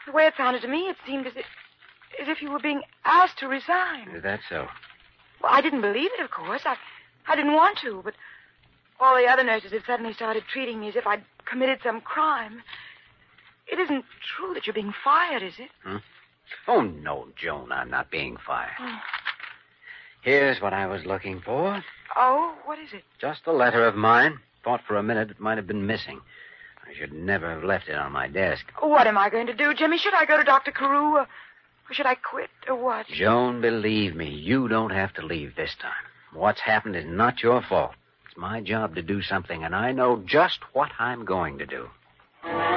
The way it sounded to me, it seemed as if you were being asked to resign. Is that so? Well, I didn't believe it, of course. I didn't want to, but all the other nurses have suddenly started treating me as if I'd committed some crime. It isn't true that you're being fired, is it? Oh, no, Joan, I'm not being fired. Here's what I was looking for. Oh, what is it? Just a letter of mine. Thought for a minute it might have been missing. I should never have left it on my desk. What am I going to do, Jimmy? Should I go to Dr. Carew, or should I quit, or what? Joan, believe me, you don't have to leave this time. What's happened is not your fault. It's my job to do something, and I know just what I'm going to do.